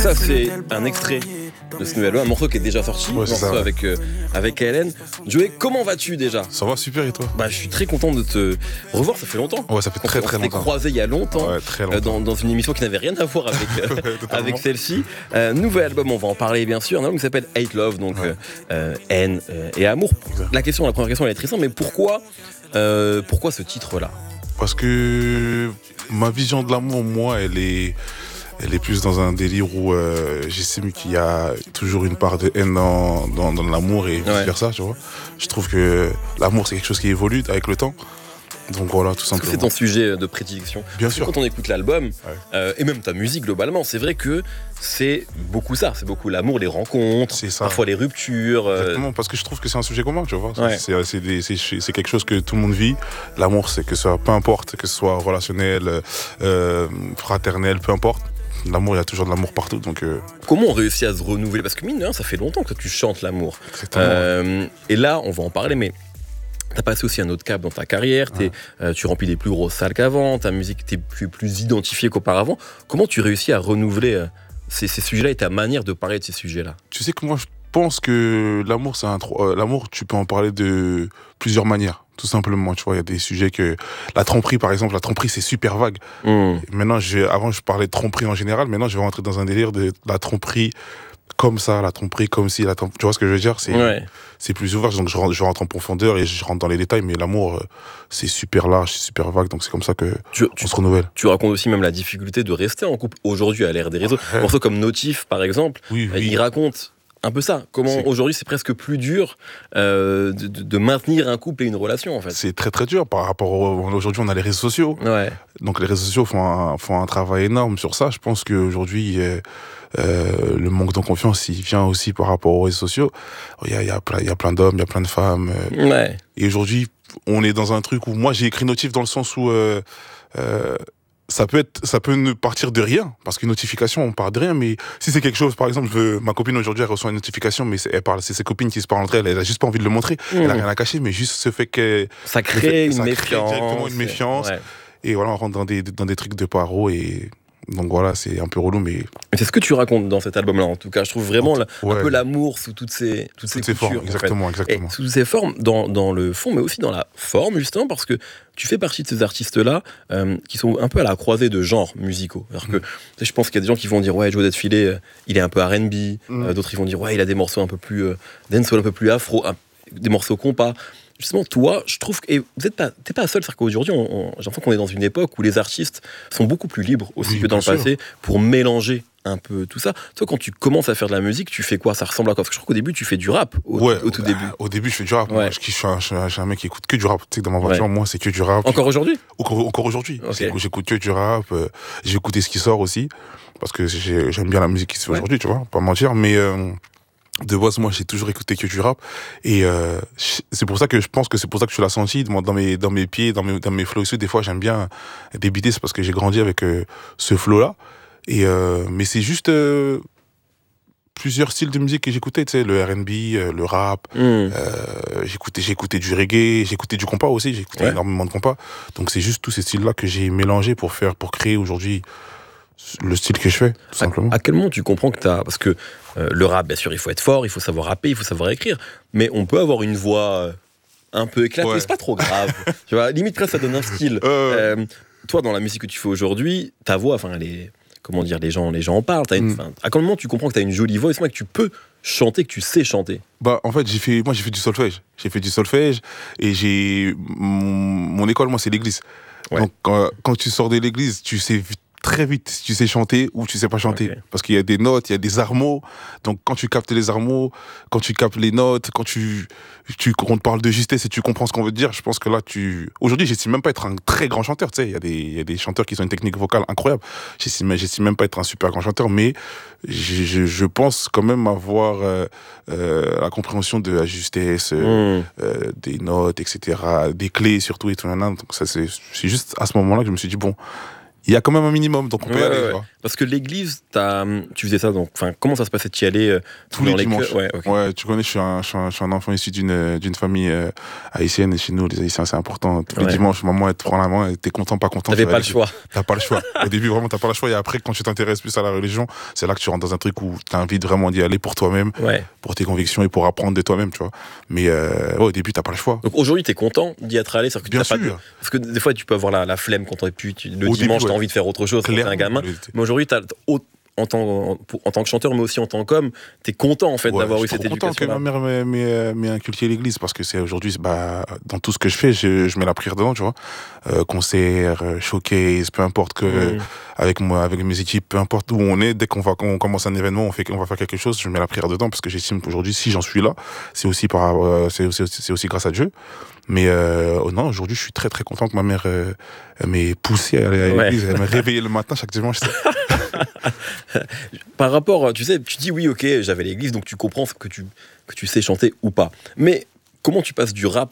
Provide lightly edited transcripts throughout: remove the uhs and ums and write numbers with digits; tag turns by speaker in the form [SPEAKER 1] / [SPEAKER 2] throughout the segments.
[SPEAKER 1] ça, c'est un extrait de ce nouvel album, un morceau qui est déjà sorti,
[SPEAKER 2] Ouais,
[SPEAKER 1] un morceau avec Hélène. Joey, comment vas-tu déjà ?
[SPEAKER 2] Ça va super et toi ?
[SPEAKER 1] Je suis très content de te revoir, ça fait longtemps.
[SPEAKER 2] Ouais, ça fait très
[SPEAKER 1] On s'est
[SPEAKER 2] longtemps.
[SPEAKER 1] croisés il y a longtemps,
[SPEAKER 2] très longtemps.
[SPEAKER 1] dans une émission qui n'avait rien à voir avec celle-ci. Nouvel album, on va en parler bien sûr, un album qui s'appelle Hate Love, donc haine et amour. La première question elle est très simple, mais pourquoi ce titre-là ?
[SPEAKER 2] Parce que ma vision de l'amour, moi, elle est plus dans un délire où j'estime qu'il y a toujours une part de haine dans l'amour et vice-versa, tu vois. Je trouve que l'amour, c'est quelque chose qui évolue avec le temps. Donc voilà, tout simplement.
[SPEAKER 1] C'est ton sujet de prédilection.
[SPEAKER 2] Bien sûr.
[SPEAKER 1] Quand on écoute l'album, et même ta musique globalement, c'est vrai que c'est beaucoup ça. C'est beaucoup l'amour, les rencontres, parfois les ruptures.
[SPEAKER 2] Exactement, parce que je trouve que c'est un sujet commun, tu vois.
[SPEAKER 1] Ouais.
[SPEAKER 2] C'est quelque chose que tout le monde vit. L'amour, c'est que ça, peu importe, que ce soit relationnel, fraternel, peu importe. L'amour, il y a toujours de l'amour partout. Donc,
[SPEAKER 1] Comment on réussit à se renouveler ? Parce que mine de rien, ça fait longtemps que tu chantes l'amour. Et là, on va en parler, mais t'as passé aussi un autre cap dans ta carrière, tu remplis des plus grosses salles qu'avant, ta musique t'es plus identifiée qu'auparavant. Comment tu réussis à renouveler ces sujets-là et ta manière de parler de ces sujets-là ?
[SPEAKER 2] Tu sais que moi, je pense que l'amour, l'amour, tu peux en parler de plusieurs manières. Tout simplement, tu vois, il y a des sujets que... La tromperie, par exemple, c'est super vague. Maintenant, avant, je parlais de tromperie en général. Maintenant, je vais rentrer dans un délire de la tromperie comme ça, la tromperie comme si... Tu vois ce que je veux dire ? C'est plus ouvert, donc je rentre en profondeur et je rentre dans les détails. Mais l'amour, c'est super large, c'est super vague. Donc c'est comme ça que on se renouvelle.
[SPEAKER 1] Tu racontes aussi même la difficulté de rester en couple aujourd'hui à l'ère des réseaux. Un morceau comme Notif, par exemple, il raconte... un peu ça, comment aujourd'hui c'est presque plus dur de maintenir un couple et une relation en fait.
[SPEAKER 2] C'est très très dur par rapport aujourd'hui on a les réseaux sociaux. Donc les réseaux sociaux font un travail énorme sur ça. Je pense qu'aujourd'hui le manque de confiance il vient aussi par rapport aux réseaux sociaux. Il y a plein d'hommes, il y a plein de femmes. Et aujourd'hui on est dans un truc où moi j'ai écrit Notif dans le sens où ça peut ne partir de rien, parce qu'une notification, on part de rien, mais si c'est quelque chose, par exemple, ma copine aujourd'hui, elle reçoit une notification, mais c'est ses copines qui se parlent entre elles, elle a juste pas envie de le montrer, elle a rien à cacher, mais juste ce fait que...
[SPEAKER 1] Ça crée
[SPEAKER 2] directement une méfiance, et voilà, on rentre dans des trucs de paro, et... Donc voilà, c'est un peu relou, mais...
[SPEAKER 1] C'est ce que tu racontes dans cet album-là, en tout cas. Je trouve vraiment un peu l'amour sous toutes ces
[SPEAKER 2] formes. Exactement.
[SPEAKER 1] Et sous toutes ces formes, dans le fond, mais aussi dans la forme, justement, parce que tu fais partie de ces artistes-là qui sont un peu à la croisée de genres musicaux. Alors que je pense qu'il y a des gens qui vont dire « Ouais, Joe Datfilet, il est un peu R&B. D'autres, ils vont dire « Ouais, il a des morceaux un peu plus dancehall, un peu plus afro, des morceaux compas. » Justement, toi, je trouve que t'es pas seul, c'est-à-dire qu'aujourd'hui, j'ai l'impression qu'on est dans une époque où les artistes sont beaucoup plus libres aussi que dans le passé pour mélanger un peu tout ça. Toi, quand tu commences à faire de la musique, tu fais quoi ? Ça ressemble à quoi ? Parce que je crois qu'au début, tu fais du rap au tout début.
[SPEAKER 2] Au début, je fais du rap. Moi, je suis un mec qui écoute que du rap. Tu sais, dans ma voiture, moi, c'est que du rap.
[SPEAKER 1] Encore aujourd'hui ?
[SPEAKER 2] Encore aujourd'hui. J'écoute que du rap. J'ai écouté ce qui sort aussi. Parce que j'aime bien la musique qui se fait aujourd'hui, tu vois, pas mentir. Mais... de base, moi, j'ai toujours écouté que du rap. Et c'est pour ça que je pense que c'est pour ça que tu l'as senti dans mes pieds, dans mes flows. Des fois, j'aime bien débiter, c'est parce que j'ai grandi avec ce flow-là. Et mais c'est juste plusieurs styles de musique que j'écoutais, tu sais, le R&B, le rap. J'écoutais du reggae, j'écoutais du compas aussi. J'écoutais énormément de compas. Donc c'est juste tous ces styles-là que j'ai mélangés pour créer aujourd'hui le style que je fais, tout simplement.
[SPEAKER 1] À quel moment tu comprends que parce que le rap, bien sûr, il faut être fort, il faut savoir rapper, il faut savoir écrire, mais on peut avoir une voix un peu éclatée, c'est pas trop grave. Tu vois, limite, presque, ça donne un style. Toi, dans la musique que tu fais aujourd'hui, ta voix, enfin, elle est... Comment dire, les gens en parlent. À quel moment tu comprends que tu as une jolie voix et que tu peux chanter, que tu sais chanter ?
[SPEAKER 2] En fait, j'ai fait du solfège. J'ai fait du solfège et mon école, moi, c'est l'église. Donc, quand tu sors de l'église, tu sais très vite si tu sais chanter ou tu sais pas chanter. Parce qu'il y a des notes, il y a des armots. Donc, quand tu captes les armots, quand tu captes les notes, quand on te parle de justesse et tu comprends ce qu'on veut te dire, je pense que là, aujourd'hui, j'estime même pas être un très grand chanteur. Tu sais, il y a des chanteurs qui ont une technique vocale incroyable. J'estime même pas être un super grand chanteur, mais je pense quand même avoir la compréhension de la justesse, des notes, etc., des clés surtout et tout. Donc, ça, c'est juste à ce moment-là que je me suis dit, bon, il y a quand même un minimum, donc on peut y aller.
[SPEAKER 1] Parce que l'église, tu faisais ça, donc comment ça se passait? Tu y allais
[SPEAKER 2] tous les dimanches.
[SPEAKER 1] Okay.
[SPEAKER 2] Ouais, tu connais, je suis un enfant issu d'une famille haïtienne, et chez nous, les Haïtiens, c'est important. Tous les dimanches, maman, elle te prend la main, et t'es content, pas content.
[SPEAKER 1] T'avais pas le choix.
[SPEAKER 2] T'as pas le choix. Au début, vraiment, t'as pas le choix. Et après, quand tu t'intéresses plus à la religion, c'est là que tu rentres dans un truc où t'as envie de vraiment d'y aller pour toi-même, pour tes convictions et pour apprendre de toi-même, tu vois. Mais au début, t'as pas le choix.
[SPEAKER 1] Donc aujourd'hui, t'es content d'y être allé?
[SPEAKER 2] Bien sûr.
[SPEAKER 1] Parce que des fois, tu peux avoir la flemme quand le dimanche, t'as envie de faire autre chose quand t'es un gamin. Mais aujourd'hui, en tant que chanteur, mais aussi en tant qu'homme, t'es content en fait d'avoir eu cette éducation.
[SPEAKER 2] Je suis content que ma mère m'ait inculqué l'église, parce que c'est aujourd'hui, dans tout ce que je fais, je mets la prière dedans, tu vois. Concert, showcase, peu importe avec moi, avec mes équipes, peu importe où on est, dès qu'on commence un événement, on va faire quelque chose, je mets la prière dedans, parce que j'estime qu'aujourd'hui, si j'en suis là, c'est aussi grâce à Dieu. Mais non, aujourd'hui, je suis très très content que ma mère m'ait poussé à aller à l'église, elle m'a réveillé le matin chaque dimanche.
[SPEAKER 1] Par rapport, tu sais, tu dis oui, ok, j'avais l'église, donc tu comprends que tu sais chanter ou pas. Mais comment tu passes du rap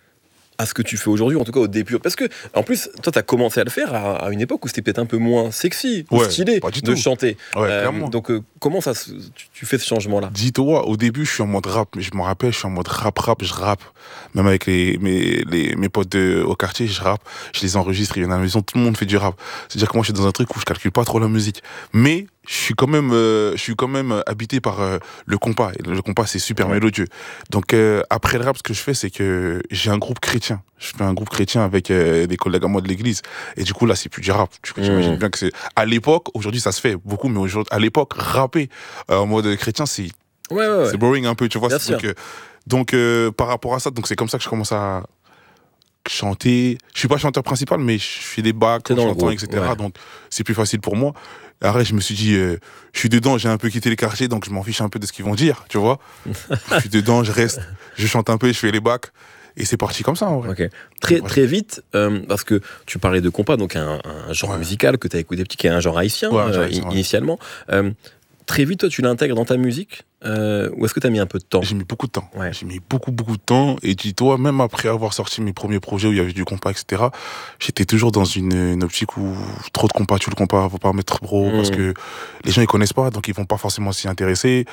[SPEAKER 1] à ce que tu fais aujourd'hui, en tout cas au début? Parce que, en plus, toi, t'as commencé à le faire à une époque où c'était peut-être un peu moins sexy, ou stylé de chanter. Donc, comment tu fais ce changement-là?
[SPEAKER 2] Dis-toi, au début, je suis en mode rap, mais je me rappelle, je suis en mode rap, je rappe. Même avec mes potes au quartier, je rappe, je les enregistre, ils viennent à la maison, tout le monde fait du rap. C'est-à-dire que moi, je suis dans un truc où je calcule pas trop la musique. Mais je suis quand même habité par le compas. Et le compas, c'est super mélodieux. Donc après le rap, ce que je fais, c'est que j'ai un groupe chrétien. Je fais un groupe chrétien avec des collègues à moi de l'église. Et du coup, là, c'est plus du rap. Tu imagines bien que c'est... À l'époque, aujourd'hui, ça se fait beaucoup, mais à l'époque, rapper en mode chrétien, c'est boring un peu, tu vois. Donc par rapport à ça, donc c'est comme ça que je commence à chanter. Je suis pas chanteur principal, mais je fais des bacs en chantant, etc. Donc c'est plus facile pour moi. Après, je me suis dit, je suis dedans, j'ai un peu quitté les quartiers, donc je m'en fiche un peu de ce qu'ils vont dire, tu vois. Je suis dedans, je reste, je chante un peu, je fais les bacs, et c'est parti comme ça, en vrai.
[SPEAKER 1] Très vite, parce que tu parlais de compas, donc un genre musical que tu as écouté petit, qui est un genre haïtien, initialement. Très vite, toi, tu l'intègres dans ta musique, ou est-ce que tu as mis un peu de temps?
[SPEAKER 2] J'ai mis beaucoup de temps. J'ai mis beaucoup de temps. Et dis-toi, même après avoir sorti mes premiers projets où il y avait du compas, etc., j'étais toujours dans une optique où trop de compas, tu le compas, faut pas mettre trop, parce que les gens ils connaissent pas, donc ils vont pas forcément s'y intéresser,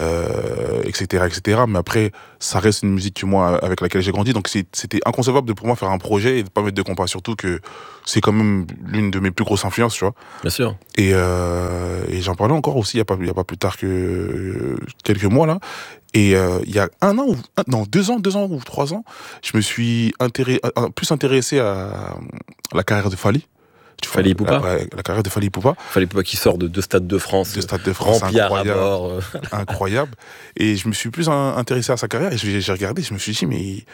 [SPEAKER 2] etc., etc. Mais après, ça reste une musique que moi, avec laquelle j'ai grandi, donc c'était inconcevable de pour moi faire un projet et de pas mettre de compas, surtout que c'est quand même l'une de mes plus grosses influences, tu vois.
[SPEAKER 1] Bien sûr.
[SPEAKER 2] Et j'en parlais encore aussi il y a pas plus tard que quelques mois là. Et il y a 2 ans ou 3 ans, je me suis plus intéressé à la carrière de Fally.
[SPEAKER 1] Fally Ipupa.
[SPEAKER 2] La carrière de Fally Ipupa.
[SPEAKER 1] Fally Ipupa qui sort de 2 stades de France.
[SPEAKER 2] 2 stades de France,
[SPEAKER 1] incroyable.
[SPEAKER 2] Incroyable. Et je me suis plus intéressé à sa carrière et j'ai regardé, je me suis dit, mais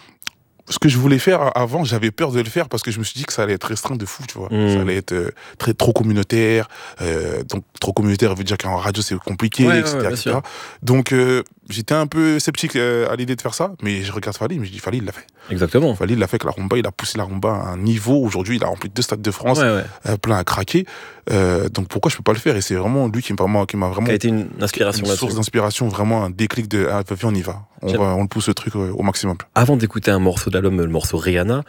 [SPEAKER 2] ce que je voulais faire avant, j'avais peur de le faire parce que je me suis dit que ça allait être restreint de fou, tu vois. Ça allait être trop communautaire. Donc, trop communautaire veut dire qu'en radio, c'est compliqué, etc. Donc, j'étais un peu sceptique à l'idée de faire ça, mais je regarde Fally, mais je dis, Fally, il l'a fait.
[SPEAKER 1] Exactement.
[SPEAKER 2] Fally, il l'a fait avec la rumba, il a poussé la rumba à un niveau. Aujourd'hui, il a rempli 2 stades de France, plein à craquer. Donc, pourquoi je peux pas le faire? Et c'est vraiment lui qui m'a vraiment... Qui a été une inspiration là-dessus. Source d'inspiration, vraiment un déclic de, viens, on y va. On le pousse le truc au maximum.
[SPEAKER 1] Avant d'écouter un morceau de l'album, le morceau Rihanna,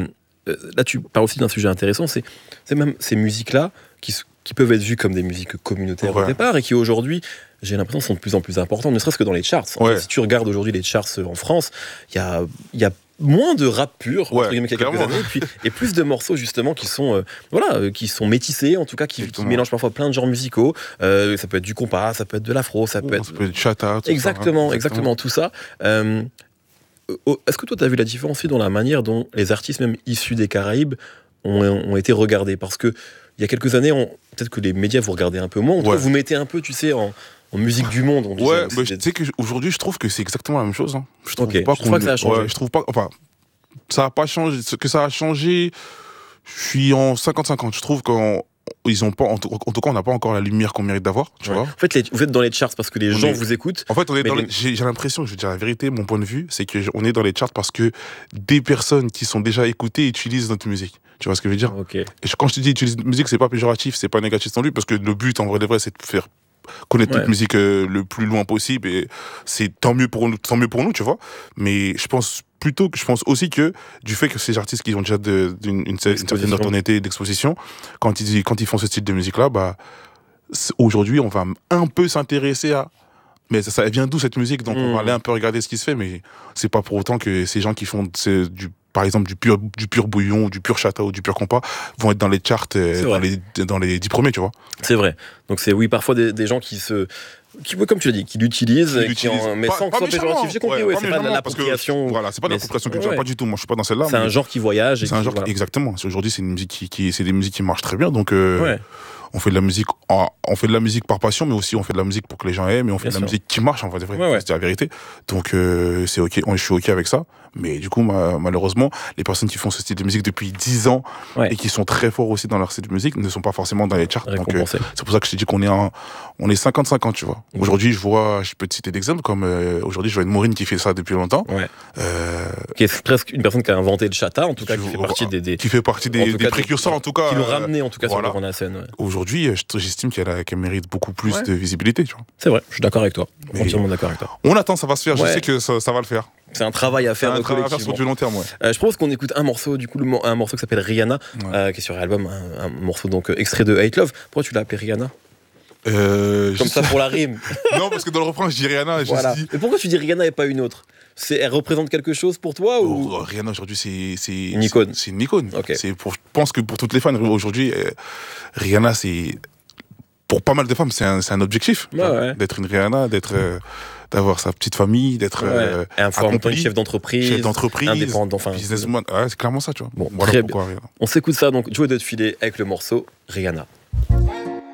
[SPEAKER 1] là, tu parles aussi d'un sujet intéressant, c'est même ces musiques-là qui peuvent être vues comme des musiques communautaires au départ et qui aujourd'hui, j'ai l'impression, sont de plus en plus importantes, ne serait-ce que dans les charts. Si tu regardes aujourd'hui les charts en France, il y a moins de rap pur entre guillemets, qu'il y a quelques années, et plus de morceaux justement qui sont métissés, en tout cas qui mélangent parfois plein de genres musicaux. Ça peut être du compas, ça peut être de l'afro, ça peut être
[SPEAKER 2] du chata,
[SPEAKER 1] exactement tout ça. Est-ce que toi tu as vu la différence aussi dans la manière dont les artistes même issus des Caraïbes ont été regardés? Parce que il y a quelques années, peut-être que les médias vous regardez un peu moins, vous mettez un peu, tu sais, en musique du monde.
[SPEAKER 2] Tu sais qu'aujourd'hui, je trouve que c'est exactement la même chose. Hein.
[SPEAKER 1] Je trouve pas que ça a changé.
[SPEAKER 2] Je trouve pas, ça a pas changé. Ce que ça a changé, je suis en 50-50. Je trouve qu'ils ont pas, en tout cas, on n'a pas encore la lumière qu'on mérite d'avoir, tu vois.
[SPEAKER 1] En fait, vous êtes dans les charts parce que les gens vous écoutent.
[SPEAKER 2] En fait, j'ai l'impression, je veux dire la vérité, mon point de vue, c'est qu'on est dans les charts parce que des personnes qui sont déjà écoutées utilisent notre musique. Tu vois ce que je veux dire?
[SPEAKER 1] Et
[SPEAKER 2] quand je te dis utiliser notre musique, c'est pas péjoratif, c'est pas négatif non plus, parce que le but, en vrai de vrai, c'est de faire connaître notre musique le plus loin possible, et c'est tant mieux pour nous, tu vois. Mais je pense plutôt que je pense aussi que du fait que ces artistes qui ont déjà une certaine notoriété d'exposition, quand ils font ce style de musique là, bah aujourd'hui on va un peu s'intéresser à mais ça vient d'où cette musique, donc on va aller un peu regarder ce qui se fait, mais c'est pas pour autant que ces gens qui font par exemple du pur bouillon, du pur chata ou du pur compas vont être dans les charts dans les 10 premiers, tu vois.
[SPEAKER 1] C'est vrai. Donc c'est parfois des gens qui comme tu l'as dit, qui l'utilisent, mais sans que ce soit péjoratif. J'ai compris, c'est pas de l'appropriation.
[SPEAKER 2] Voilà, c'est pas de l'appropriation culturelle, pas du tout. Moi, je suis pas dans celle-là.
[SPEAKER 1] C'est un genre qui voyage.
[SPEAKER 2] Exactement. Aujourd'hui, c'est une musique c'est des musiques qui marchent très bien, donc. On fait de la musique par passion, mais aussi on fait de la musique pour que les gens aiment, et on fait de la musique qui marche, en vrai, c'est la vérité. Donc c'est ok, je suis ok avec ça. Mais du coup, malheureusement, les personnes qui font ce style de musique depuis 10 ans et qui sont très forts aussi dans leur style de musique ne sont pas forcément dans les charts. Donc c'est pour ça que je t'ai dit qu'on est 50-50, tu vois. Aujourd'hui, je peux te citer d'exemples, comme aujourd'hui, je vois une Maureen qui fait ça depuis longtemps.
[SPEAKER 1] Qui est presque une personne qui a inventé le chata, en tout cas, qui fait partie des
[SPEAKER 2] précurseurs, en tout cas.
[SPEAKER 1] Qui l'ont ramené, en tout cas, sur le devant de la scène.
[SPEAKER 2] Aujourd'hui, j'estime qu'elle mérite beaucoup plus de visibilité, tu vois.
[SPEAKER 1] C'est vrai, je suis d'accord avec toi. Entièrement d'accord avec toi.
[SPEAKER 2] On attend, ça va se faire. Je sais que ça va le faire.
[SPEAKER 1] C'est un travail à faire.
[SPEAKER 2] Sur du long terme,
[SPEAKER 1] je propose qu'on écoute un morceau, du coup, un morceau qui s'appelle Rihanna, qui est sur l'album, un morceau donc extrait de Hate Love. Pourquoi tu l'as appelé Rihanna? Comme ça pour la rime.
[SPEAKER 2] Non, parce que dans le refrain, je dis Rihanna.
[SPEAKER 1] Voilà. Mais pourquoi tu dis Rihanna et pas une autre? Elle représente quelque chose pour toi ou...
[SPEAKER 2] Rihanna aujourd'hui, c'est
[SPEAKER 1] une icône.
[SPEAKER 2] C'est une icône.
[SPEAKER 1] Okay.
[SPEAKER 2] Je pense que pour toutes les fans aujourd'hui, Rihanna, c'est pour pas mal de femmes, c'est un objectif d'être une Rihanna, d'avoir sa petite famille, d'être
[SPEAKER 1] accompli, chef d'entreprise, indépendant,
[SPEAKER 2] businessman. C'est clairement ça, tu vois.
[SPEAKER 1] Bon, voilà pourquoi Rihanna. On s'écoute ça donc, Joe Filet avec le morceau Rihanna.